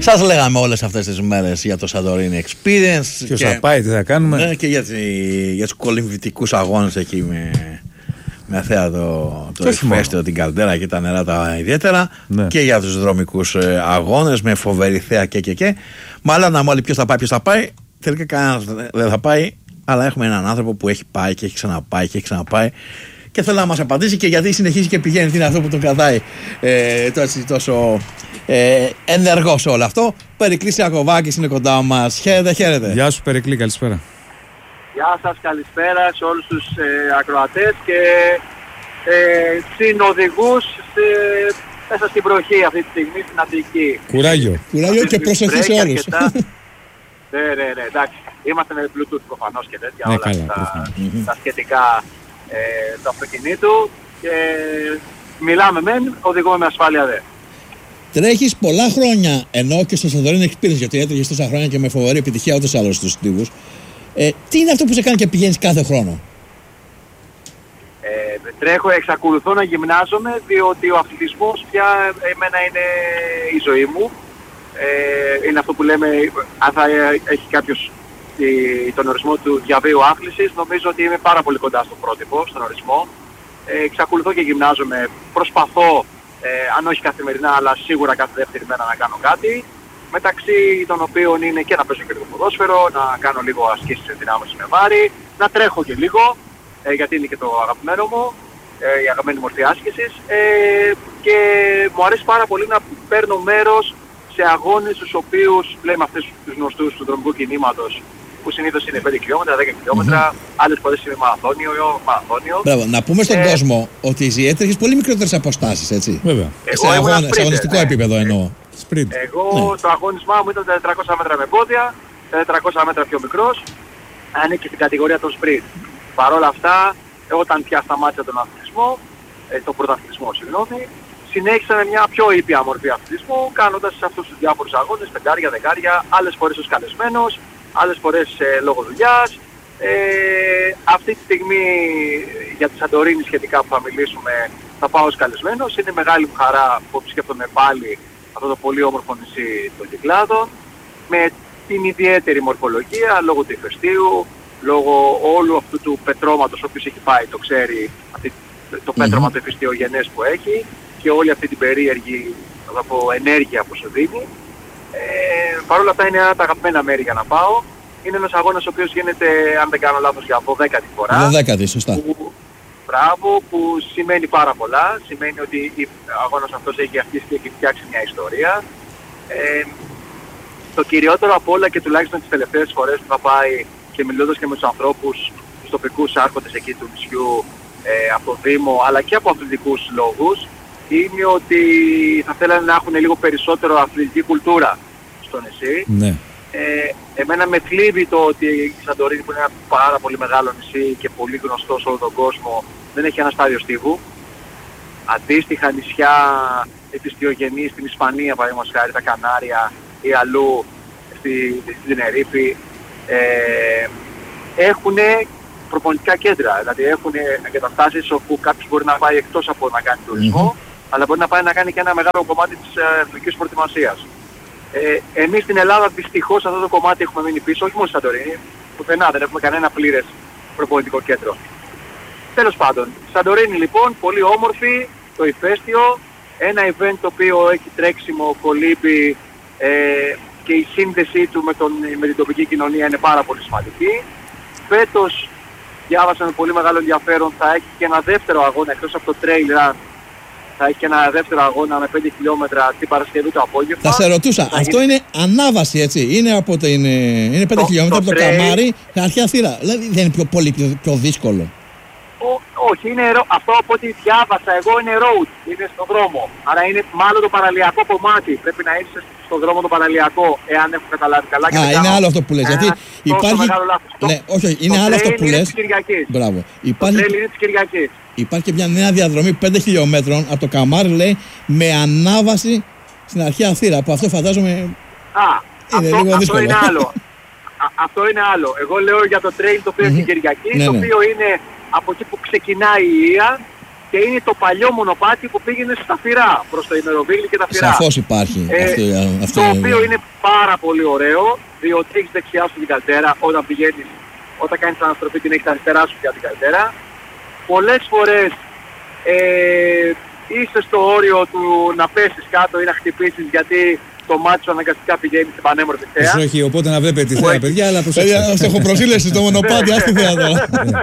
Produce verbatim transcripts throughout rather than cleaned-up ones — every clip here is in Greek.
Σας λέγαμε όλες αυτές τις μέρες για το Santorini Experience. Ποιος θα πάει, τι θα κάνουμε. Ναι, και για, τη, για τους κολυμβητικούς αγώνες εκεί με, με θέα το, το ηφαίστειο, την καλτέρα και τα νερά τα ιδιαίτερα. Ναι. Και για τους δρομικούς ε, αγώνες με φοβερή θέα και και και. Μάλλον όλοι ποιος θα πάει, ποιος θα πάει. Τελικά κανένας δεν θα πάει. Αλλά έχουμε έναν άνθρωπο που έχει πάει και έχει ξαναπάει και έχει ξαναπάει. Και θέλω να μας απαντήσει και γιατί συνεχίζει και πηγαίνει, τι είναι αυτό που τον κρατάει ε, τόσο, τόσο ε, ενεργό σε όλο αυτό. Περικλής Ιακωβάκης είναι κοντά μας. Χαίρετε, χαίρετε. Γεια σου Περικλή, καλησπέρα. Γεια σας, καλησπέρα σε όλους τους ε, ακροατές και ε, συνοδηγούς σε, μέσα στην βροχή αυτή τη στιγμή στην Αττική. Κουράγιο. Κουράγιο και προσοχή σε όλους. Ναι, ναι, ναι, εντάξει. Είμαστε με Bluetooth προφανώς και τέτοια, ναι, όλα καλά, τα, τα σχετικά ε, του αυτοκινήτου και μιλάμε μεν, οδηγούμε με ασφάλεια δε. Τρέχεις πολλά χρόνια, ενώ και στο Santorini Experience, γιατί έτρεχες τόσα χρόνια και με φοβερή επιτυχία ούτως άλλως στους τύπους. Ε, τι είναι αυτό που σε κάνει και πηγαίνεις κάθε χρόνο? Ε, τρέχω, εξακολουθώ να γυμνάζομαι, διότι ο αθλητισμός πια εμένα είναι η ζωή μου. Ε, είναι αυτό που λέμε, αν θα έχει κάποιος τον ορισμό του διαβίου άθλησης, νομίζω ότι είμαι πάρα πολύ κοντά στο πρότυπο, στον ορισμό. Ε, εξακολουθώ και γυμνάζομαι, προσπαθώ, ε, αν όχι καθημερινά, αλλά σίγουρα κάθε δεύτερη μέρα να κάνω κάτι. Μεταξύ των οποίων είναι και να παίζω και λίγο ποδόσφαιρο, να κάνω λίγο ασκήσεις ενδυνάμωσης με βάρη, να τρέχω και λίγο, ε, γιατί είναι και το αγαπημένο μου, ε, η αγαπημένη μορφή άσκησης. Ε, και μου αρέσει πάρα πολύ να παίρνω μέρος σε αγώνες στους οποίους λέμε αυτές τους γνωστούς του δρομικού κινήματος, που συνήθως είναι πέντε χιλιόμετρα, δέκα χιλιόμετρα, mm-hmm. άλλες φορές είναι μαραθώνιο, μαραθώνιο. Μπράβο, να πούμε στον ε, κόσμο ότι εσύ έτρεχες πολύ μικρότερες αποστάσεις, έτσι. Βέβαια. Εγώ σε, αγώνα, σε αγωνιστικό ναι. επίπεδο εννοώ. Sprint. Εγώ ναι. το αγώνισμά μου ήταν τα τετρακόσια μέτρα με πόδια, τα τετρακόσια μέτρα πιο μικρός, ανήκει στην κατηγορία των sprint. Παρ' όλα αυτά, όταν πια σταμάτησα τον αθλητισμό, ε, τον πρωταθλητισμό, συγγνώμη, συνέχισα με μια πιο ήπια μορφή αθλητισμού, κάνοντας αυτούς τους διάφορους αγώνες, πεντάρια, δεκάρια, άλλες φορές ως καλεσμένος, άλλες φορές ε, λόγω δουλειάς. Ε, αυτή τη στιγμή για τη Santorini σχετικά που θα μιλήσουμε θα πάω ως καλεσμένος. Είναι μεγάλη μου χαρά που επισκέπτομαι πάλι αυτό το πολύ όμορφο νησί των Κυκλάδων, με την ιδιαίτερη μορφολογία λόγω του ηφαιστείου, λόγω όλου αυτού του πετρώματος, ο οποίος έχει πάει, το ξέρει, αυτή, το πέτρωμα mm-hmm. το ηφαιστειογενές που έχει και όλη αυτή την περίεργη θα πω, ενέργεια που σου δίνει. Ε, Παρ' όλα αυτά είναι ένα από τα αγαπημένα μέρη για να πάω. Είναι ένας αγώνας ο οποίος γίνεται, αν δεν κάνω λάθος, για δωδέκατη φορά. δωδέκατη, σωστά. Που, μπράβο, που σημαίνει πάρα πολλά. Σημαίνει ότι ο αγώνας αυτός έχει αρχίσει και έχει φτιάξει μια ιστορία. Ε, το κυριότερο απ' όλα και τουλάχιστον τις τελευταίες φορές που θα πάει και μιλώντας και με τους ανθρώπους, τους τοπικούς άρχοντες εκεί του νησιού, ε, από το Δήμο, αλλά και από αθλητικούς λόγους, είναι ότι θα θέλανε να έχουν λίγο περισσότερο αθλητική κουλτούρα στο νησί. Ναι. Ε, εμένα με θλίβει το ότι η Santorini, που είναι ένα πάρα πολύ μεγάλο νησί και πολύ γνωστό σε όλο τον κόσμο, δεν έχει ένα στάδιο στίβου. Αντίστοιχα νησιά ηφαιστειογενή στην Ισπανία, παραδείγματος χάρη, τα Κανάρια ή αλλού στη, στην Τενερίφη, ε, έχουν προπονητικά κέντρα. Δηλαδή έχουν εγκαταστάσεις όπου κάποιος μπορεί να πάει εκτός από να κάνει τουρισμό, mm-hmm. αλλά μπορεί να πάει να κάνει και ένα μεγάλο κομμάτι της εθνικής προετοιμασίας. Ε, εμείς στην Ελλάδα δυστυχώς αυτό το κομμάτι έχουμε μείνει πίσω, όχι μόνο στη Santorini, πουθενά δεν έχουμε κανένα πλήρες προπονητικό κέντρο. Τέλος πάντων, Santorini λοιπόν, πολύ όμορφη, το ηφαίστειο, ένα event το οποίο έχει τρέξιμο, κολύμπι ε, και η σύνδεσή του με, τον, με την τοπική κοινωνία είναι πάρα πολύ σημαντική. Φέτος, διάβασα με πολύ μεγάλο ενδιαφέρον, θα έχει και ένα δεύτερο αγώνα εκτός από το trail run. Θα έχει και ένα δεύτερο αγώνα με πέντε χιλιόμετρα την Παρασκευή το απόγευμα. Θα σε ρωτούσα, θα αυτό γίνει... είναι ανάβαση, έτσι. Είναι, από την, είναι πέντε χιλιόμετρα από το trail... Καμάρι, αρχαία θύρα. Δηλαδή δεν είναι πιο, πολύ πιο, πιο δύσκολο. Ο, όχι, είναι, αυτό από ό,τι διάβασα εγώ είναι road, είναι στον δρόμο. Άρα είναι μάλλον το παραλιακό κομμάτι. Πρέπει να είσαι στον δρόμο το παραλιακό, εάν έχω καταλάβει καλά. Α, είναι κάνω... άλλο αυτό που λες. Γιατί υπάρχει... Ναι, όχι, όχι, είναι άλλο αυτό που λες. Μπράβο. Υπάρχει... Το trail είναι της Κυριακής. Υπάρχει και μια νέα διαδρομή πέντε χιλιόμετρων από το Καμάρι, λέει, με ανάβαση στην αρχαία θύρα. Που αυτό φαντάζομαι Α, είναι αυτό, λίγο αυτό δύσκολο. Είναι άλλο. Α, αυτό είναι άλλο. Εγώ λέω για το trail το οποίο είναι mm-hmm. στην Κυριακή, ναι, το οποίο ναι. είναι από εκεί που ξεκινάει η Ία και είναι το παλιό μονοπάτι που πήγαινε στα Φυρά, προς το Ημεροβίγλι και τα Φυρά. Σαφώς υπάρχει. Ε, αυτό, αυτό το είναι... οποίο είναι πάρα πολύ ωραίο, διότι έχεις δεξιά σου την καλτέρα, όταν πηγαίνεις, όταν κάνεις αναστροφή την έχεις αριστερά σου πια την καλτέρα. Πολλές φορές ε, είσαι στο όριο του να πέσεις κάτω ή να χτυπήσεις, γιατί το μάτι σου αναγκαστικά πηγαίνει στην πανέμορφη θέα. Όχι, οπότε να βλέπετε τη θέα, παιδιά, αλλά προσέξτε. Παιδιά, έχω προσήλεση στο μονοπάτι, ας τη θέα τώρα.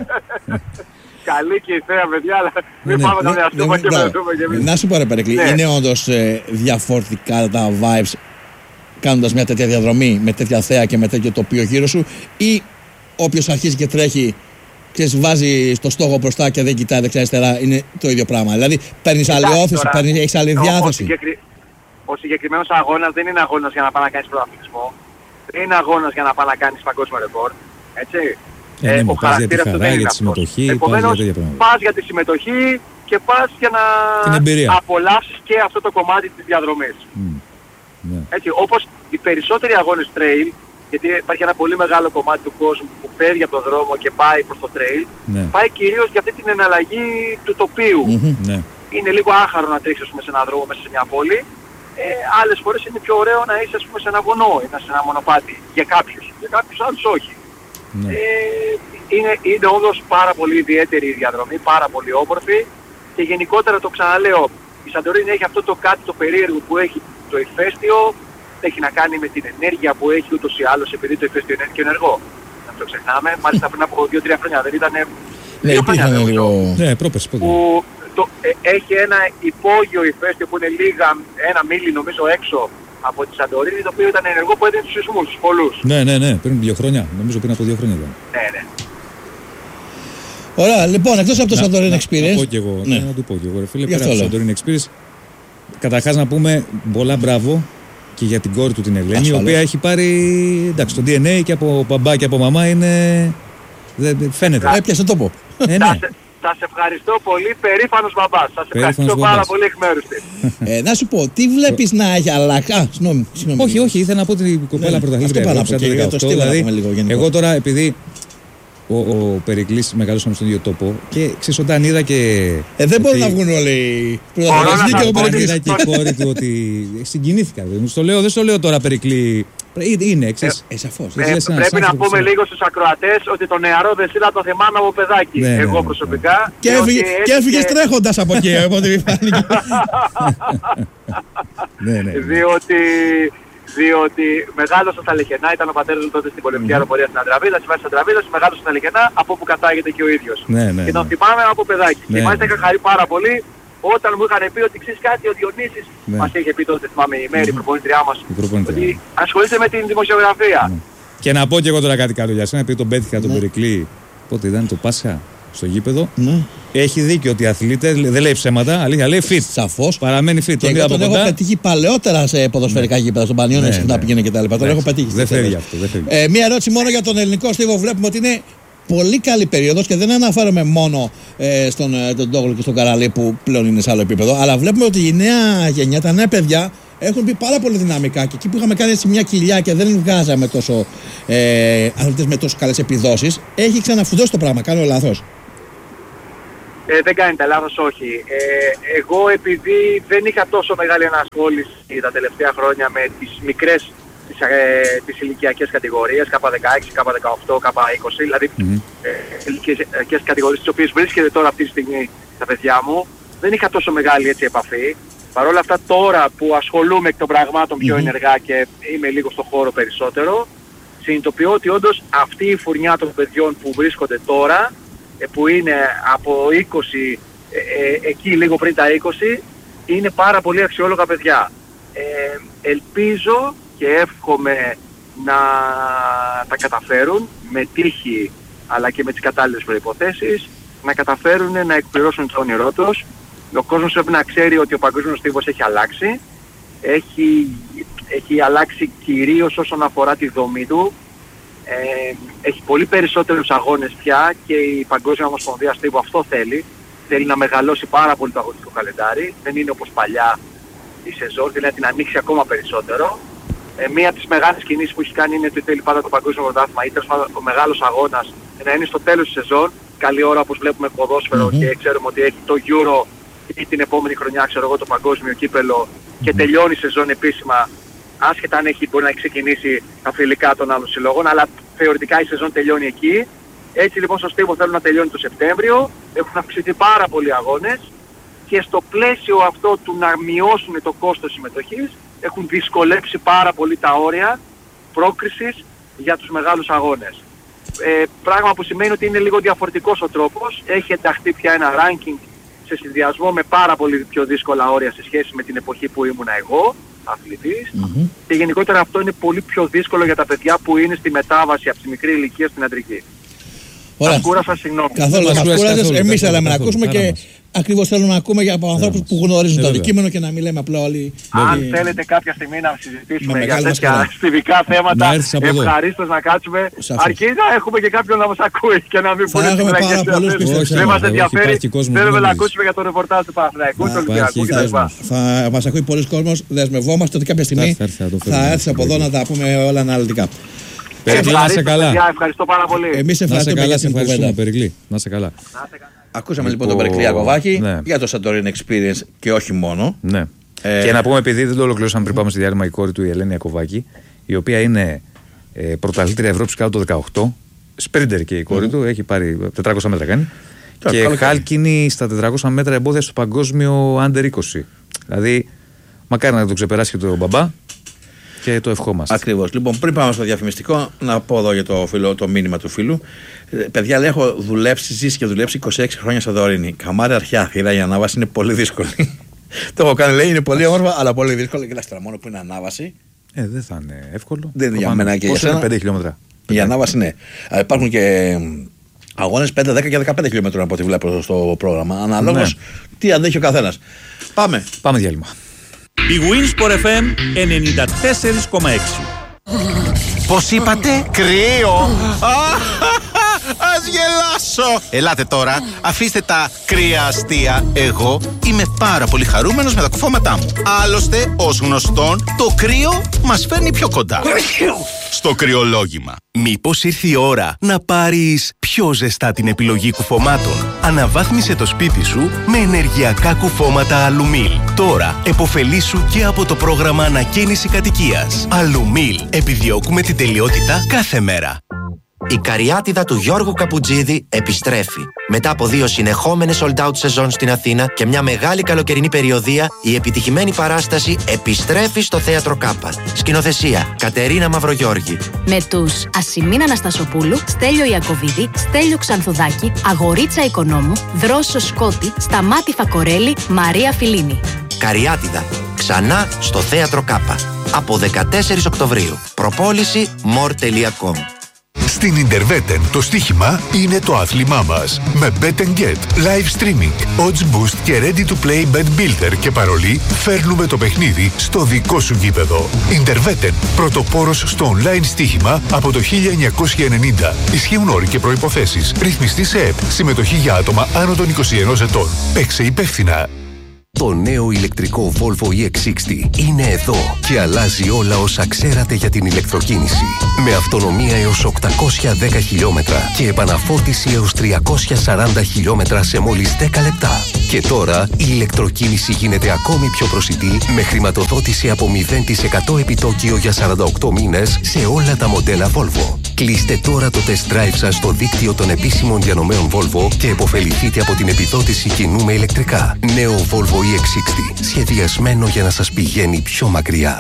Καλή και η θέα, παιδιά, αλλά μην πάμε να μοιαστούμε και βρεθούμε κι εμείς. Να σου πω ρε Περικλή, είναι όντως διαφορετικά τα vibes κάνοντας μια τέτοια διαδρομή με τέτοια θέα και με τέτοιο τοπίο γύρω σου, ή όποιος αρχίζει και τρέχει, ξέρεις, βάζει στο στόχο μπροστά και δεν κοιτάει δεξιά-αριστερά, είναι το ίδιο πράγμα? Δηλαδή παίρνεις άλλη όθηση, έχεις άλλη διάθεση. Ο συγκεκριμένος αγώνας δεν είναι αγώνας για να πάει να κάνεις πρωταθλητισμό, δεν είναι αγώνας για να πάει να κάνεις παγκόσμιο ρεκόρ, έτσι. Ε, ναι, ε, ο χαρακτήρας του δεν είναι αυτός. Συμμετοχή, επομένως πας για τη συμμετοχή και πας για να απολαύσεις και αυτό το κομμάτι της διαδρομής. Mm. Ναι. Έτσι, όπως οι περισσότεροι αγώνες trail, γιατί υπάρχει ένα πολύ μεγάλο κομμάτι του κόσμου που φεύγει από τον δρόμο και πάει προς το trail, ναι. πάει κυρίως για αυτή την εναλλαγή του τοπίου. Mm-hmm. Ναι. Είναι λίγο άχαρο να τρέξεις σε έναν δρόμο μέσα σε μια πόλη. Ε, άλλες φορές είναι πιο ωραίο να είσαι, ας πούμε, σε ένα βουνό ή σε ένα μονοπάτι. Για κάποιους. Για κάποιους άλλους όχι. Ναι. Ε, είναι, είναι όντως πάρα πολύ ιδιαίτερη η διαδρομή, πάρα πολύ όμορφη, και γενικότερα το ξαναλέω, η Σαντορίνη έχει αυτό το κάτι το περίεργο που έχει το ηφαίστειο, έχει να κάνει με την ενέργεια που έχει ούτως ή άλλως, επειδή το ηφαίστειο είναι και ενεργό. Να το ξεχνάμε, μάλιστα πριν από δύο τρία χρόνια, δεν ήταν ναι, δύο χρόνια λίγο... Ναι, πρόπες, που το, ε, έχει ένα υπόγειο ηφαίστειο που είναι λίγα, ένα μίλι νομίζω έξω από τη Σαντορίνη, το οποίο ήταν ενεργό που έδινε τους σεισμούς, τους πολλούς. Ναι, ναι, ναι, πριν δύο χρόνια, νομίζω πριν από δύο χρόνια ήταν. Ναι, ναι. Ωραία, λοιπόν, εκτός από το Santorini Experience. Να πω και εγώ, ναι. να το πω και εγώ, ρε φίλε, πέρα από το Santorini Experience, καταρχάς να πούμε πολλά μπράβο και για την κόρη του την Ελένη, ασφαλώς, η οποία έχει πάρει, εντάξει, το ντι εν έι και από μπαμπά και από μαμά είναι, δεν φαίνεται. Έπιασε τόπο. Ε, ναι. Σας ευχαριστώ πολύ, περήφανος μπαμπάς. Σας ευχαριστώ πάρα πολύ εκ μέρους της. ε, να σου πω, τι βλέπεις να έχει αλλάξει? Α, συγγνώμη. Όχι, όχι, ήθελα να πω την κοπέλα πρωταθλήτρια. Εγώ τώρα, επειδή ο, ο Περικλής μεγαλώσαμε στον ίδιο τόπο και ξέρεις, όταν είδα και... Ε, δεν μπορούν να βγουν όλοι οι πρωταθλητές και ο Περικλής. Είδα και η κόρη του ότι συγκινήθηκα. Στο λέω, δεν στο λέω τώρα Περικλή. Είναι, ξέρεις. Ε, σαφώς. Ε, πρέπει να πούμε λίγο στους ακροατές ότι το νεαρό Δεσίλα το θυμάμαι από παιδάκι. Ναι, εγώ προσωπικά. Και, έφυγε, και έφυγες τρέχοντας από εκεί, οπότε μη φάνηκε. ναι, ναι. Διότι, διότι μεγάλωσα στα Λεχενά, ήταν ο πατέρας μου τότε στην πολεμική αεροπορία στην Αντραβίδα, στη βάση της Αντραβίδας, μεγάλωσα στα Λεχενά, από όπου κατάγεται και ο ίδιος. Ναι, ναι, και τον θυμάμαι από παιδάκι. Ναι. Και μάλιστα είχα χαρεί πάρα πολύ όταν μου είχαν πει ότι ξέρεις κάτι, ο Διονύσης ναι. μας είχε πει τότε, θυμάμαι, η Μέρη, η προπονήτριά μας, ότι ασχολείται με την δημοσιογραφία. Ναι. Και να πω και εγώ τώρα κάτι καλό για σένα, επειδή τον πέτυχα τον ναι. Περικλή, πότε ήταν το Πάσχα στο γήπεδο. Ναι. Έχει δίκιο ότι αθλείται, δεν λέει ψέματα, αλήθεια, λέει fit. Σαφώς. Παραμένει fit. Και τον, τον έχω πετύχει παλαιότερα σε ποδοσφαιρικά ναι. γήπεδα, στον Πανιόνιο, ναι, να πηγαίνει κτλ. Τον έχω πετύχει. Δεν φεύγει αυτό. Ε, μία ερώτηση μόνο για τον ελληνικό στίβο. Βλέπουμε ότι είναι πολύ καλή περίοδος και δεν αναφέρομαι μόνο ε, στον ε, τον Ντόγλου και στον Καραλή που πλέον είναι σε άλλο επίπεδο, αλλά βλέπουμε ότι η νέα γενιά, τα νέα παιδιά έχουν μπει πάρα πολύ δυναμικά και εκεί που είχαμε κάνει έτσι μια κοιλιά και δεν βγάζαμε τόσο ε, αθλητές με τόσο καλές επιδόσεις, έχει ξαναφουδώσει το πράγμα. Κάνω λάθος? Ε, δεν κάνετε λάθος, όχι. Ε, εγώ επειδή δεν είχα τόσο μεγάλη ενασχόληση τα τελευταία χρόνια με τις μικρές τις, ε, τις ηλικιακές κατηγορίες, Κ δεκαέξι, Κ δεκαοκτώ, Κ είκοσι, δηλαδή mm-hmm. ε, ηλικιακές κατηγορίες τις οποίες βρίσκεται τώρα αυτή τη στιγμή τα παιδιά μου, δεν είχα τόσο μεγάλη έτσι επαφή. Παρ' όλα αυτά τώρα που ασχολούμαι εκ των πραγμάτων πιο mm-hmm. ενεργά και είμαι λίγο στο χώρο περισσότερο, συνειδητοποιώ ότι όντως αυτή η φουρνιά των παιδιών που βρίσκονται τώρα, που είναι από είκοσι ε, ε, εκεί λίγο πριν τα είκοσι, είναι πάρα πολύ αξιόλογα παιδιά. Ε, ελπίζω και εύχομαι να τα καταφέρουν με τύχη αλλά και με τις κατάλληλες προϋποθέσεις, να καταφέρουν να εκπληρώσουν το όνειρό τους. Ο κόσμος πρέπει να ξέρει ότι ο παγκόσμιος στίβος έχει αλλάξει. Έχει, έχει αλλάξει κυρίως όσον αφορά τη δομή του. Ε, έχει πολύ περισσότερους αγώνες πια και η Παγκόσμια Ομοσπονδία Στίβου αυτό θέλει. Θέλει να μεγαλώσει πάρα πολύ το αγωνιστικό καλεντάρι. Δεν είναι όπως παλιά η σεζόν, δηλαδή να την ανοίξει ακόμα περισσότερο. Ε, μία από τις μεγάλες κινήσεις που έχει κάνει είναι ότι θέλει πάντα το Παγκόσμιο Πρωτάθλημα ή τέλος πάντων ο μεγάλος αγώνας να είναι στο τέλος της σεζόν καλή ώρα όπως βλέπουμε ποδόσφαιρο mm-hmm. και ξέρουμε ότι έχει το Euro ή την επόμενη χρονιά, ξέρω εγώ, το παγκόσμιο κύπελο και τελειώνει η σεζόν επίσημα, άσχετα αν έχει, μπορεί να έχει ξεκινήσει τα φιλικά των άλλων συλλόγων, αλλά θεωρητικά η σεζόν τελειώνει εκεί. Έτσι λοιπόν στο Στίβο θέλουν να τελειώνει το Σεπτέμβριο, έχουν αυξηθεί πάρα πολλοί αγώνες και στο πλαίσιο αυτό του να μειώσουν το κόστος συμμετοχής έχουν δυσκολέψει πάρα πολύ τα όρια πρόκρισης για τους μεγάλους αγώνες. Ε, πράγμα που σημαίνει ότι είναι λίγο διαφορετικός ο τρόπος, έχει ενταχθεί πια ένα ranking σε συνδυασμό με πάρα πολύ πιο δύσκολα όρια σε σχέση με την εποχή που ήμουνα εγώ, αθλητής, mm-hmm. και γενικότερα αυτό είναι πολύ πιο δύσκολο για τα παιδιά που είναι στη μετάβαση από τη μικρή ηλικία στην αντρική. Σας κούρασα, συγγνώμη. Καθόλου, μας κούρασες, εμείς θέλαμε να ακούσουμε και ακριβώς θέλουμε να ακούμε από ανθρώπους που γνωρίζουν το αντικείμενο και να μην λέμε απλά όλοι. Αν θέλετε κάποια στιγμή να συζητήσουμε για τέτοια στιβικά θέματα, ευχαρίστως να κάτσουμε. Αρκεί να έχουμε και κάποιον να μας ακούει και να μην μπορεί να δεν μας ενδιαφέρει. Θέλουμε να ακούσουμε για το ρεπορτάζ του Παναθηναϊκού, του Ολυμπιακού κτλ. Θα μας ακούει πολλοί κόσμος, δεσμευόμαστε ότι κάποια στιγμή θα έρθει από εδώ να τα πούμε όλα αναλυτικά. Ευχαριστώ, ευχαριστώ πάρα πολύ. Εμείς ευχαριστούμε για την κουβέντα. Περικλή. Να σε καλά. Ακούσαμε λοιπόν τον Περικλή Ακοβάκη ναι. για το Santorini Experience και όχι μόνο. Ναι. Ε... Και να πούμε, επειδή δεν το ολοκληρώσαμε πριν πάμε στη διάλειμμα, η κόρη του, η Ελένη Ακοβάκη, η οποία είναι ε, πρωταθλήτρια Ευρώπης κάτω το δεκαοκτώ, σπρίντερ και η κόρη mm. του, έχει πάρει τετρακόσια μέτρα κάνει. Και, και χάλκινη στα τετρακόσια μέτρα εμπόδια στο παγκόσμιο Under είκοσι. Δηλαδή, μακάρι να το ξεπεράσει και το μπαμπά. Και το ευχόμαστε. Ακριβώς. Λοιπόν, πριν πάμε στο διαφημιστικό, να πω εδώ για το, φίλο, το μήνυμα του φίλου. Ε, παιδιά, λέει, έχω δουλέψει, ζήσει και δουλέψει είκοσι έξι χρόνια στα Δωρίνη. Καμάρι αρχιά, θύρα, η ανάβαση είναι πολύ δύσκολη. Το έχω κάνει, λέει, είναι πολύ όμορφα, αλλά πολύ δύσκολο. Κοιτάξτε, μόνο που είναι ανάβαση. Ε, δεν θα είναι εύκολο. Δεν είναι για μένα και για σένα. πέντε χιλιόμετρα. Η ανάβαση, ναι. Ε, υπάρχουν και αγώνες πέντε, δέκα και δεκαπέντε χιλιόμετρα από ό,τι βλέπω στο πρόγραμμα. Αναλόγως ναι. τι αντέχει ο καθένας. Πάμε. Πάμε διάλειμμα. Η Winsport εφ εμ ενενήντα τέσσερα κόμμα έξι. Πώς είπατε? Κρύο! Ας γελάσω! Ελάτε τώρα, αφήστε τα κρύα αστεία. Εγώ είμαι πάρα πολύ χαρούμενος με τα κουφώματά μου. Άλλωστε, ως γνωστόν, το κρύο μας φέρνει πιο κοντά. Στο κρυολόγημα. Μήπως ήρθε η ώρα να πάρεις πιο ζεστά την επιλογή κουφωμάτων? Αναβάθμισε το σπίτι σου με ενεργειακά κουφώματα Αλουμίλ. Τώρα επωφελήσου και από το πρόγραμμα ανακαίνιση κατοικίας. Αλουμίλ. Επιδιώκουμε την τελειότητα κάθε μέρα. Η καριάτιδα του Γιώργου Καπουτζίδη επιστρέφει. Μετά από δύο συνεχόμενες sold out σεζόν στην Αθήνα και μια μεγάλη καλοκαιρινή περιοδεία, η επιτυχημένη παράσταση επιστρέφει στο Θέατρο Κάπα. Σκηνοθεσία Κατερίνα Μαυρογιώργη. Με τους Ασημίνα Αναστασοπούλου, Στέλιο Ιακωβίδη, Στέλιο Ξανθουδάκη, Αγορίτσα Οικονόμου, Δρόσο Σκότη, Σταμάτη Φακορέλη, Μαρία Φιλίνη. Καριάτιδα. Ξανά στο Θέατρο Κάπα. Από δεκατέσσερις Οκτωβρίου. Προπόληση μορ τελεία κομ. Στην Interveten το στοίχημα είναι το άθλημά μας. Με Bet and Get, live streaming, odds boost και ready to play bet builder και παρολί, φέρνουμε το παιχνίδι στο δικό σου γήπεδο. Interveten, πρωτοπόρος στο online στοίχημα από το χίλια εννιακόσια ενενήντα. Ισχύουν όροι και προϋποθέσεις. Ρυθμιστή σε ΕΠ. Συμμετοχή για άτομα άνω των είκοσι ενός ετών. Παίξε υπεύθυνα. Το νέο ηλεκτρικό Volvo ι εξ εξήντα είναι εδώ και αλλάζει όλα όσα ξέρατε για την ηλεκτροκίνηση. Με αυτονομία έως οκτακόσια δέκα χιλιόμετρα και επαναφόρτιση έως τριακόσια σαράντα χιλιόμετρα σε μόλις δέκα λεπτά. Και τώρα η ηλεκτροκίνηση γίνεται ακόμη πιο προσιτή με χρηματοδότηση από μηδέν τοις εκατό επιτόκιο για σαράντα οκτώ μήνες σε όλα τα μοντέλα Volvo. Κλείστε τώρα το test drive σας στο δίκτυο των επίσημων διανομέων Volvo και επωφεληθείτε από την επιδότηση κοινού με ηλεκτρικά. Νέο Volvo ι εξ εξήντα, σχεδιασμένο για να σας πηγαίνει πιο μακριά.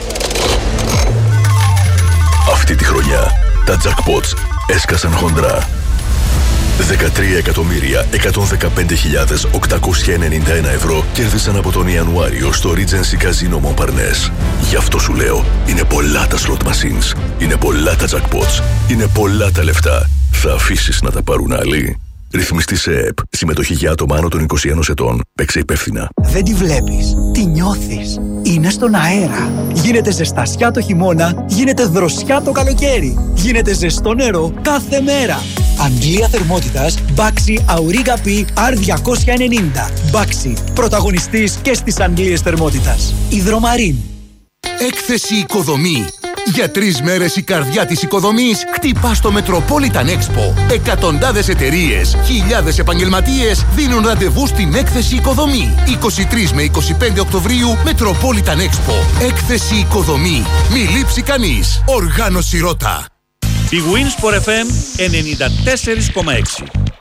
Αυτή τη χρονιά τα jackpots έσκασαν χοντρά. δεκατρία εκατομμύρια εκατόν δεκαπέντε χιλιάδες οκτακόσια ενενήντα ένα ευρώ κέρδισαν από τον Ιανουάριο στο Regency Casino Montparnasse. Γι' αυτό σου λέω, είναι πολλά τα slot machines, είναι πολλά τα jackpots, είναι πολλά τα λεφτά. Θα αφήσεις να τα πάρουν άλλοι? Ρυθμιστή σε ΕΠ. Συμμετοχή για άτομα άνω των είκοσι ενός ετών. Παίξε υπεύθυνα. Δεν τη βλέπεις, τη νιώθεις. Είναι στον αέρα. Γίνεται ζεστασιά το χειμώνα, γίνεται δροσιά το καλοκαίρι. Γίνεται ζεστό νερό κάθε μέρα. Αγγλία θερμότητας Baxi Auriga P αρ διακόσια ενενήντα. Baxi, πρωταγωνιστής και στις Αγγλίες θερμότητας. Υδρομαρίν. Έκθεση Οικοδομή. Για τρεις μέρες η καρδιά της οικοδομής χτυπά στο Metropolitan Expo. Εκατοντάδες εταιρείες, χιλιάδες επαγγελματίες δίνουν ραντεβού στην έκθεση Οικοδομή. είκοσι τρεις με είκοσι πέντε Οκτωβρίου Metropolitan Expo. Έκθεση Οικοδομή. Μη λείψει κανείς. Οργάνωση Ρώτα. Η Winsport εφ εμ ενενήντα τέσσερα κόμμα έξι.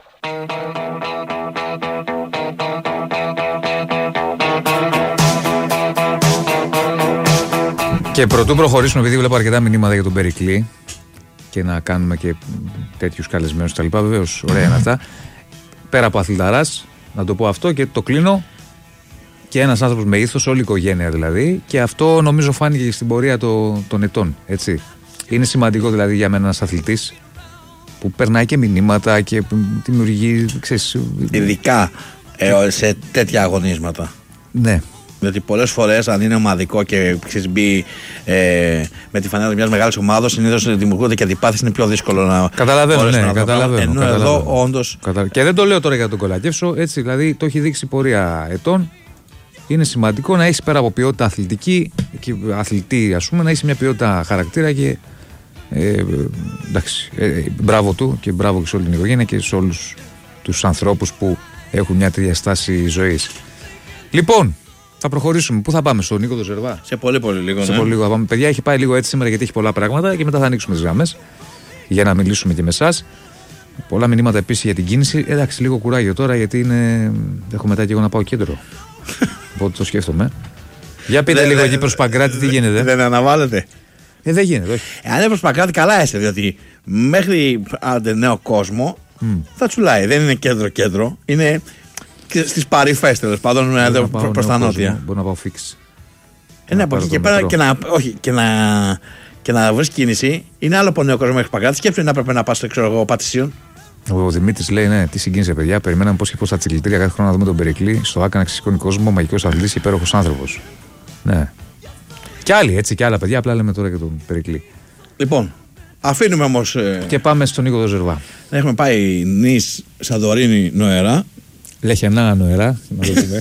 Και πρωτού προχωρήσουμε, επειδή βλέπω αρκετά μηνύματα για τον Περικλή και να κάνουμε και τέτοιους καλεσμένους κτλ. Βεβαίως, ωραία είναι αυτά. Πέρα από αθληταράς, να το πω αυτό και το κλείνω. Και ένας άνθρωπος με ήθος, όλη η οικογένεια δηλαδή. Και αυτό νομίζω φάνηκε και στην πορεία το, των ετών. Έτσι. Είναι σημαντικό δηλαδή για μένα ένας αθλητής που περνάει και μηνύματα και δημιουργεί. Ξέρεις, ειδικά ε, σε τέτοια αγωνίσματα. Ναι. Διότι πολλές φορές, αν είναι ομαδικό και ξέρεις, μπει ε, με τη φανέλα μιας μεγάλης ομάδας, συνήθως δημιουργούνται και αντιπάθειες, είναι πιο δύσκολο να. Καταλαβαίνω, ναι, να καταλαβαίνω. Ενώ καταλαβαίνω. εδώ όντως. Καταλα... Και δεν το λέω τώρα για τον Κολακεύσο, έτσι δηλαδή το έχει δείξει πορεία ετών. Είναι σημαντικό να έχει πέρα από ποιότητα αθλητική, και αθλητή ας πούμε, να έχει μια ποιότητα χαρακτήρα και. Ε, εντάξει, ε, μπράβο του και μπράβο και σε όλη την οικογένεια και σε όλους τους ανθρώπους που έχουν μια τέτοια στάση ζωής. Λοιπόν. Θα προχωρήσουμε. Πού θα πάμε, στον Νίκο Ζερβά? Σε πολύ πολύ λίγο. Σε ναι. πολύ λίγο θα πάμε. Παιδιά, έχει πάει λίγο έτσι σήμερα γιατί έχει πολλά πράγματα και μετά θα ανοίξουμε τις γραμμές για να μιλήσουμε και με εσάς. Πολλά μηνύματα επίσης για την κίνηση. Εντάξει, λίγο κουράγιο τώρα γιατί είναι. Έχω μετά και εγώ να πάω κέντρο. Οπότε το σκέφτομαι. Για πείτε δε, λίγο δε, εκεί προς Παγκράτη τι γίνεται. Δεν αναβάλλεται. Ε, δεν γίνεται, όχι. Αν είναι προς Παγκράτη, καλά είσαι. Διότι μέχρι άντε νέο κόσμο mm. θα τσουλάει. Δεν είναι κέντρο-κέντρο. Είναι. Στις παρυφές τέλος πάντων προς τα νότια. Μπορώ να πάω φίξ. Ε, ναι, από εκεί και πέρα και να, όχι, και, να, και να βρεις κίνηση είναι άλλο από νέο κόσμο μέχρι Παγκράτη. Σκέψου να έπρεπε να πας στο ξέρω εγώ Πατησίων. Ο Δημήτρης λέει: ναι, τι συγκίνησε, παιδιά. Περιμέναμε πώς και πώς στα τσιγκλητήρια κάθε χρόνο να δούμε τον Περικλή. Στο Άκα να ξεσηκώνει κόσμο, μαγικός αθλητής, υπέροχος άνθρωπος. Ναι. Κι άλλοι έτσι, κι άλλα παιδιά. Απλά λέμε τώρα για τον Περικλή. Λοιπόν, αφήνουμε όμως. Ε... Και πάμε στον Νίκο Ζερβά. Έχουμε πάει Νης, Σαντορίνη, Νοερά. Λεχενά Νοερά, να το πούμε.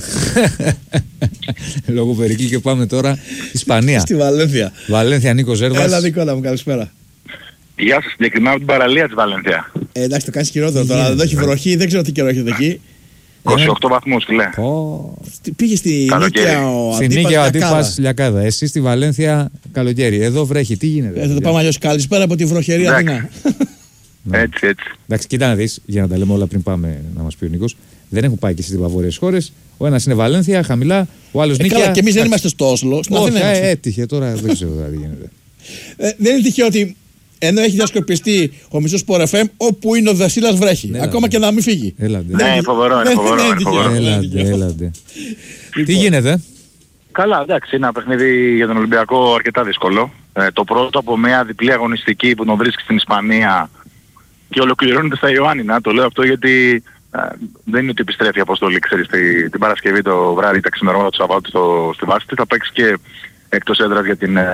Λόγω Περικλή και πάμε τώρα Ισπανία. Στη Βαλένθια. Βαλένθια, Νίκο Ζέρβας. Έλα Νικόλα μου, καλησπέρα. Γεια σας, συγκεκριμένα από την παραλία της Βαλένθια. Ε, εντάξει, το κάνεις χειρότερο τώρα. Δεν έχει βροχή, δεν ξέρω τι καιρό έχετε εκεί. είκοσι οκτώ βαθμούς, φιλέ. Oh. Πήγε στη Νίκαια ο Αντίπας. Στη Νίκαια ο Αντίπας Λιακάδα. Εσύ στη Βαλένθια καλοκαίρι. Εδώ βρέχει, τι γίνεται? Ε, θα το πάμε αλλιώς. Καλησπέρα από τη βροχερή Αθήνα. Έτσι, έτσι. Εντάξει, κοίτα να δεις, για να τα λέμε όλα πριν πάμε να μας πει ο Νίκος. Δεν έχουν πάει και στις βαβορειές χώρες. Ο ένας είναι Βαλένθια, χαμηλά. Ο άλλος ε, Νίκαια. Καλά, και εμείς δεν είμαστε στο Όσλο. Στην Όχι, Αθήνα ε, έτυχε τώρα, δεν ξέρω τι γίνεται. Ε, δεν είναι τυχαίο ότι ενώ έχει διασκορπιστεί ο μισός Sport εφ εμ, όπου είναι ο Δασίλας βρέχει. Έλατε. Ακόμα και να μην φύγει. Έλατε. Ναι, φοβερό, είναι φοβερό. Έλατε, έλατε. Τι γίνεται? Καλά, εντάξει, είναι ένα παιχνίδι για τον Ολυμπιακό αρκετά δύσκολο. Ε, το πρώτο από μια διπλή αγωνιστική που τον βρίσκει στην Ισπανία και ολοκληρώνεται στα Ιωάννινα. Το λέω αυτό γιατί ε, δεν είναι ότι επιστρέφει η αποστολή, ξέρεις, τη, την Παρασκευή το βράδυ, τα ξημερώματα του Σαββάτου στο, στη βάση της. Θα παίξει και εκτός έδρας για την ε,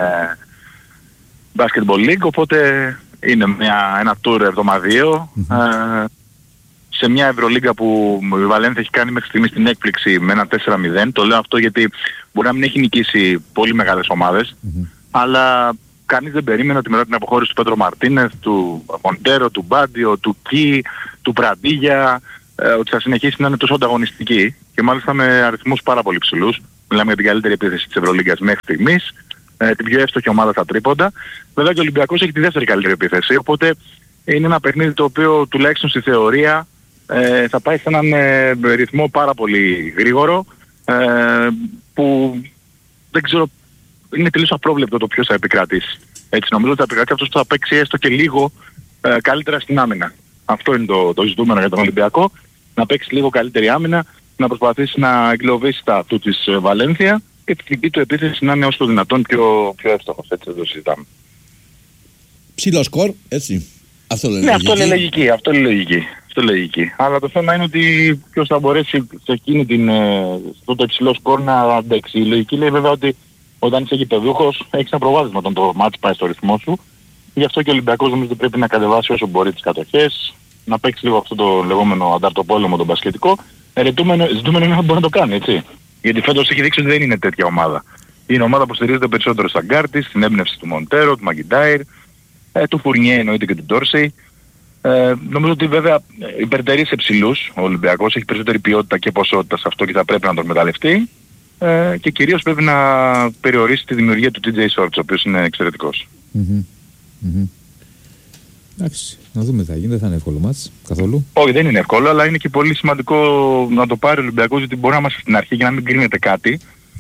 Basketball League, οπότε είναι μια, ένα tour εβδομαδίο. Mm-hmm. Ε, σε μια Ευρωλίγκα που η Βαλένθια έχει κάνει μέχρι στιγμής την έκπληξη με ένα τέσσερα μηδέν. Το λέω αυτό γιατί μπορεί να μην έχει νικήσει πολύ μεγάλες ομάδες, mm-hmm. αλλά κανείς δεν περίμενε ότι μετά την αποχώρηση του Πέτρο Μαρτίνεθ, του Μοντέρο, του Μπάντιο, του Κι, του Πραντίγια, ε, ότι θα συνεχίσει να είναι τόσο ανταγωνιστική και μάλιστα με αριθμούς πάρα πολύ ψηλούς. Μιλάμε για την καλύτερη επίθεση της Ευρωλίγκας μέχρι στιγμής, ε, την πιο εύστοχη ομάδα στα τρίποντα. Βέβαια και ο Ολυμπιακός έχει τη δεύτερη καλύτερη επίθεση, οπότε είναι ένα παιχνίδι το οποίο τουλάχιστον στη θεωρία ε, θα πάει σε έναν ε, ρυθμό πάρα πολύ γρήγορο, ε, που δεν ξέρω, είναι τελείως απρόβλεπτο το ποιος θα επικρατήσει. Έτσι νομίζω ότι θα επικρατήσει αυτός που θα παίξει έστω και λίγο ε, καλύτερα στην άμυνα. Αυτό είναι το, το ζητούμενο για τον Ολυμπιακό, να παίξει λίγο καλύτερη άμυνα, να προσπαθήσει να εγκλωβίσει τα του της Βαλένθια και την δική του επίθεση να είναι όσο το δυνατόν πιο, πιο εύστοχος. Έτσι δεν το συζητάμε. Ψηλό σκορ, έτσι. Αυτό λέει ναι, λογική. αυτό είναι λογική. Αυτό είναι λογική. Αυτό είναι λογική. Αλλά το θέμα είναι ότι ποιος θα μπορέσει σε εκείνη την, στο το υψηλό σκορ να αντέξει. Η λογική λέει βέβαια ότι όταν είσαι γηπεδούχος έχεις ένα προβάδισμα όταν το μάτι πάει στο ρυθμό σου. Γι' αυτό και ο Ολυμπιακός νομίζω ότι πρέπει να κατεβάσει όσο μπορεί τις κατοχές, να παίξει λίγο αυτό το λεγόμενο ανταρτοπόλεμο τον μπασκετικό. Ζητούμενο είναι να μπορεί να το κάνει, έτσι. Γιατί φέτος έχει δείξει ότι δεν είναι τέτοια ομάδα. Είναι ομάδα που στηρίζεται περισσότερο στα γκάρ της, στην έμπνευση του Μοντέρο, του Μαγκιντάιρ, ε, του Φουρνιέ εννοείται και του Ντόρσεϊ. Ε, νομίζω ότι βέβαια υπερτερεί σε ψηλούς ο Ολυμπιακός, έχει περισσότερη ποιότητα και ποσότητα σε αυτό και θα πρέπει να το εκμεταλλευτεί. Ε, και κυρίως πρέπει να περιορίσει τη δημιουργία του τι τζέι Shorts, ο οποίος είναι εξαιρετικός. Mm-hmm. Mm-hmm. Εντάξει, να δούμε τι θα γίνει, δεν θα είναι εύκολο μάτς καθόλου. Όχι, δεν είναι εύκολο, αλλά είναι και πολύ σημαντικό να το πάρει ο Ολυμπιακός, γιατί μπορεί να είμαστε στην αρχή και να μην κρίνεται κάτι.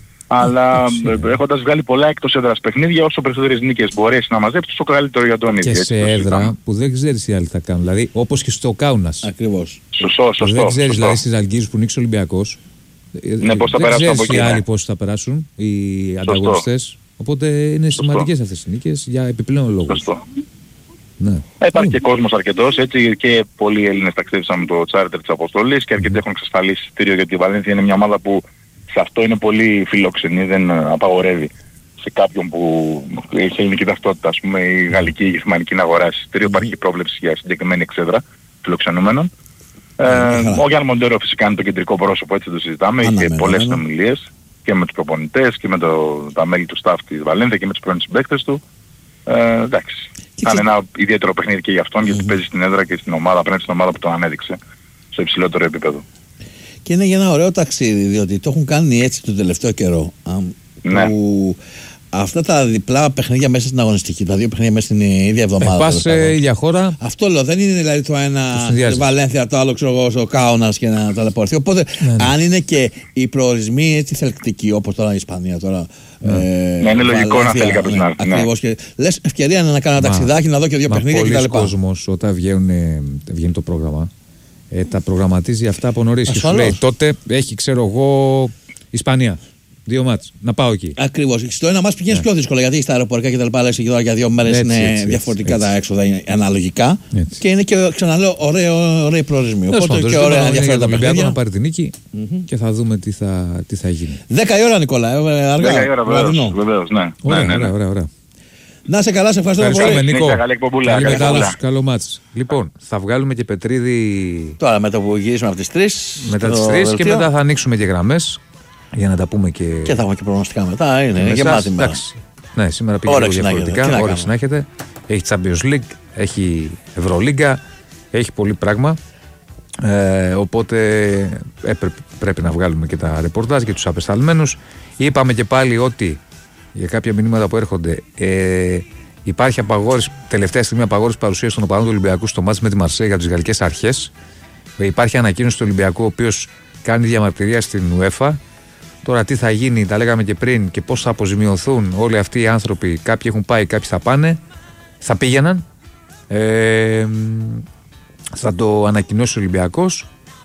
Αλλά έχοντας βγάλει πολλά εκτός έδρας παιχνίδια, όσο περισσότερες νίκες μπορέσει να μαζέψει, τόσο καλύτερο για τον ίδιο. Και σε έδρα που δεν ξέρεις τι άλλοι θα κάνουν. Δηλαδή όπως και στο Κάουνας. Ακριβώς. Σωστό, σωστό. Δεν ξέρεις δηλαδή στις Αλγύρους που νίκησε ο Ολυμπιακός. Ναι, πώς θα περάσουν από εκεί. Οι άλλοι πώς θα περάσουν, οι ανταγωνιστές. Οπότε είναι σημαντικές αυτές οι νίκες για επιπλέον λόγους. Σωστό. Ναι. Υπάρχει και κόσμος αρκετός, έτσι, και πολλοί Έλληνες ταξίδεψαν με το τσάρτερ της αποστολής και αρκετοί έχουν εξασφαλίσει εισιτήριο, γιατί η Βαλένθια είναι μια ομάδα που σε αυτό είναι πολύ φιλόξενη, δεν απαγορεύει σε κάποιον που έχει ελληνική ταυτότητα, ας πούμε, η γαλλική ή η γερμανική να αγοράσει εισιτήριο. Υπάρχει πρόβλεψη για συγκεκριμένη εξέδρα φιλοξενούμενων. Ε, ο Γιάννη Μοντέρο φυσικά είναι το κεντρικό πρόσωπο, έτσι το συζητάμε, είχε πολλές συνομιλίες και με τους προπονητές και με το, τα μέλη του staff της Βαλένθια και με τους πρώην συμπαίκτες του. Ε, εντάξει. Θα είναι ένα ιδιαίτερο παιχνίδι και για αυτόν, mm-hmm. γιατί παίζει στην έδρα και στην ομάδα, απέναντι στην ομάδα που τον ανέδειξε σε υψηλότερο επίπεδο. Και είναι για ένα ωραίο ταξίδι, διότι το έχουν κάνει έτσι τον τελευταίο καιρό. Ναι. Που αυτά τα διπλά παιχνίδια μέσα στην αγωνιστική, τα δύο παιχνίδια μέσα στην ίδια εβδομάδα. Ε, πας σε ίδια χώρα. Αυτό λέω, δεν είναι δηλαδή το ένα στη Βαλένθια, το άλλο ξέρω εγώ στο Κάουνας και να ταλαιπωρηθεί. Οπότε ναι, ναι. αν είναι και οι προορισμοί έτσι θελκτικοί, όπως τώρα η Ισπανία τώρα. Ναι, ε, ναι είναι λογικό Βαλένθια, να θέλει κάποιος να έρθει. Ακριβώς. Ναι. Λες ευκαιρία να κάνω ένα ταξιδάκι, να δω και δύο μα παιχνίδια κτλ. Πολλοί κόσμος όταν βγαίνει το πρόγραμμα, ε, τα προγραμματίζει αυτά από νωρίς. Και σου λέει τότε έχει ξέρω εγώ Ισπανία. Δύο μάτς. Να πάω εκεί. Ακριβώς. Στο ένα μάτς πηγαίνεις ναι. πιο δύσκολα, γιατί στα αεροπορικά και τα λοιπά λες για δύο μέρες έτσι, είναι έτσι, διαφορετικά έτσι, τα έξοδα αναλογικά. Έτσι. Και είναι και ξαναλέω ωραίοι προορισμοί. Οπότε και ωραία ενδιαφέροντα παιχνίδια. Να πάρει την νίκη mm-hmm. και θα δούμε τι θα, τι θα γίνει. Δέκα η ώρα Νικόλα, αργά. Δέκα η ώρα βεβαίως, ναι. Ωραία, ναι, ναι, ωραία, ωραία. Να σε καλά, σε ευχαριστώ πολύ. Νίκο. Καλή μετάλλαξη, καλό μάτς. Λοιπόν, θα βγάλουμε και Πετρίδη τώρα μετά που γυρίσουμε από τις τρεις. Μετά τις τρεις και μετά θα ανοίξουμε και γραμμές. Για να τα πούμε και. Και θα έχουμε και προγνωστικά μετά. Είναι, είναι γεμάτη μέρα. Ναι, σήμερα πήγε λίγο διαφορετικά. Όρεξη να έχετε. Έχει Champions League, έχει Ευρωλίγκα, έχει πολύ πράγμα. Ε, οπότε ε, πρέ, πρέπει να βγάλουμε και τα ρεπορτάζ και τους απεσταλμένους. Είπαμε και πάλι ότι για κάποια μηνύματα που έρχονται ε, υπάρχει απαγόρευση, τελευταία στιγμή απαγόρευση παρουσίας των οπαδών του Ολυμπιακού στο μάτς με τη Μαρσέη για τις γαλλικές αρχές. Ε, υπάρχει ανακοίνωση του Ολυμπιακού, ο οποίος κάνει διαμαρτυρία στην UEFA. Τώρα τι θα γίνει, τα λέγαμε και πριν, και πώς θα αποζημιωθούν όλοι αυτοί οι άνθρωποι. Κάποιοι έχουν πάει, κάποιοι θα πάνε, θα πήγαιναν. Ε, θα το ανακοινώσει ο Ολυμπιακός.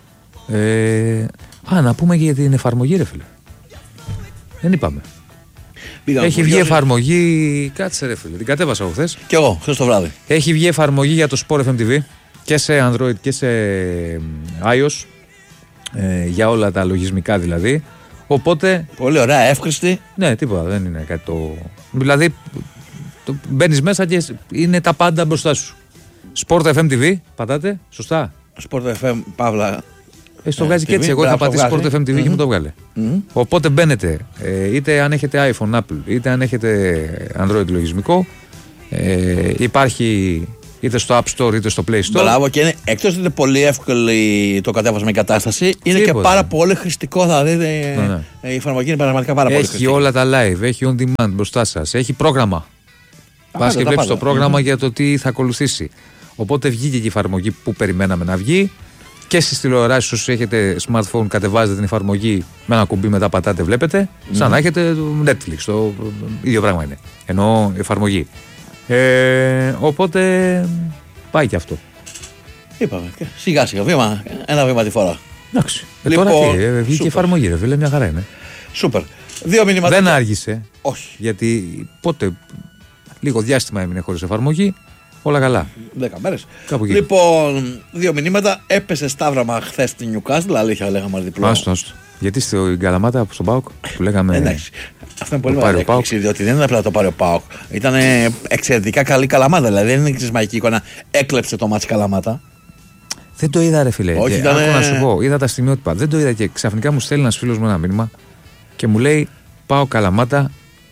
Ε, α, να πούμε και για την εφαρμογή, ρε φίλε. Δεν είπαμε. Πήγα Έχει βγει εφαρμογή. Κάτσε, ρε φίλε. Την κατέβασα εγώ χθες. Κι εγώ, χθες το βράδυ. Έχει βγει εφαρμογή για το Sport εφ εμ τι βι και σε Android και σε iOS. Ε, για όλα τα λογισμικά δηλαδή. Οπότε. Πολύ ωραία, εύκριστη. Ναι, τίποτα, δεν είναι κάτι το. Δηλαδή, μπαίνεις μέσα και είναι τα πάντα μπροστά σου. Sport εφ εμ τι βι, πατάτε, σωστά. Sport εφ εμ, παύλα. Ε, το βγάζει και έτσι. Εγώ είχα πατήσει Sport εφ εμ τι βι mm-hmm. και μου το βγάλε. Mm-hmm. Οπότε μπαίνετε, ε, είτε αν έχετε iPhone, Apple, είτε αν έχετε Android λογισμικό. Ε, υπάρχει είτε στο App Store είτε στο Play Store. Μπράβο, και είναι, εκτός ότι είναι πολύ εύκολη το κατέβασμα η κατάσταση, είναι Τίποτε. και πάρα πολύ χρηστικό. Θα δείτε. Ναι, ναι. Η εφαρμογή είναι πραγματικά πάρα έχει πολύ χρηστική. Έχει όλα τα live, έχει on demand μπροστά σας, έχει πρόγραμμα. Πας και βλέπεις το πρόγραμμα mm-hmm. για το τι θα ακολουθήσει. Οπότε βγήκε και η εφαρμογή που περιμέναμε να βγει. Και στις τηλεοράσεις, όσοι έχετε smartphone, κατεβάζετε την εφαρμογή με ένα κουμπί, μετά πατάτε, βλέπετε. Mm-hmm. Σαν να έχετε το Netflix. Το ίδιο πράγμα είναι. Ενώ εφαρμογή. Ε, οπότε πάει και αυτό. Είπαμε. Σιγά σιγά, βήμα, ένα βήμα τη φορά. Εντάξει. Ε, λοιπόν, τώρα τι, ε, βγήκε η εφαρμογή, ρε φίλε, μια χαρά είναι. Σούπερ. Δύο μηνύματα. Δεν άργησε. Όχι. Γιατί πότε, λίγο διάστημα έμεινε χωρίς εφαρμογή, όλα καλά. Δέκα μέρες. Λοιπόν, δύο μηνύματα. Έπεσε σταύραμα χθες στην Newcastle, αλήθεια λέγαμε διπλό. Άστο, άστο. Γιατί στην Καλαμάτα, στον ΠΑΟΚ, που λέγαμε. Εντάξει. Αυτό είναι πολύ μεγάλη έκπληξη, διότι δεν είναι απλά το πάρει ο ΠΑΟΚ. Ήταν εξαιρετικά καλή Καλαμάτα. Δηλαδή δεν είναι μαγική εικόνα. Έκλεψε το μάτσι Καλαμάτα. Δεν το είδα, ρε φιλέ. Όχι, και, ήταν... να σου πω, είδα τα στιγμιότυπα. Δεν το είδα και ξαφνικά μου στέλνει ένας φίλος μου ένα μήνυμα και μου λέει: Πάω Καλαμάτα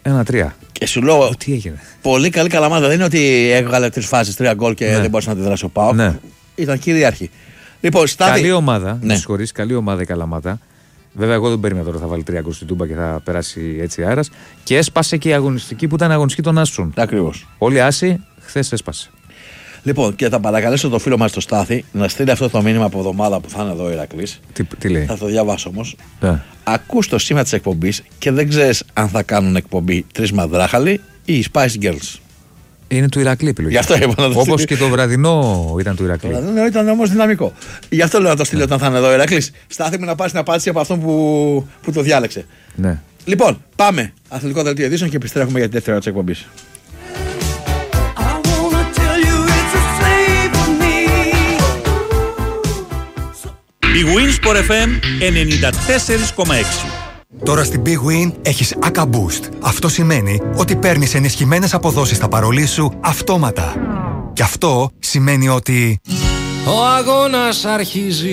ένα τρία. Και σου λέω. Τι έγινε. Πολύ καλή Καλαμάτα. Δεν είναι ότι έβγαλε τρεις φάσεις, τρία γκολ και ναι. δεν μπορούσε να αντιδράσει ο ΠΑΟΚ. Ναι. Ήταν κυρίαρχη. Λοιπόν, Στάθη... Καλή ομάδα. Ναι. Με συγχωρείς, καλή ομάδα η Καλαμάτα. Βέβαια, εγώ δεν περίμενα τώρα θα βάλει τρία γκολ στην Τούμπα και θα περάσει έτσι αέρας. Και έσπασε και η αγωνιστική που ήταν αγωνιστική των Άσων. Ακριβώς. Όλοι άσοι, χθες έσπασε. Λοιπόν, και θα παρακαλέσω το φίλο μας το Στάθη να στείλει αυτό το μήνυμα από εβδομάδα που θα είναι εδώ ο Ηρακλής. Τι, τι λέει. Θα το διαβάσω όμως. Ναι. Ακούς το σήμα της εκπομπής και δεν ξέρεις αν θα κάνουν εκπομπή Τρεις Μαδράχαλοι ή οι Spice Girls. Είναι του Ηρακλή επιλογή. Όπως και το βραδινό ήταν του Ηρακλή. Το βραδινό ήταν όμως δυναμικό. Γι' αυτό λέω να το στείλω ναι. όταν θα είναι εδώ ο Ηρακλής. Στάθη μου να πάρει την απάντηση από αυτόν που, που το διάλεξε. Ναι. Λοιπόν, πάμε. Αθλητικό δελτίο ειδήσεων και επιστρέφουμε για τη δεύτερη ώρα της εκπομπής. Η Winsport εφ εμ ενενήντα τέσσερα κόμμα έξι. Τώρα στην Big Win έχεις Aca Boost. Αυτό σημαίνει ότι παίρνεις ενισχυμένες αποδόσεις στα παρολί σου αυτόματα. Και αυτό σημαίνει ότι... ο αγώνας αρχίζει.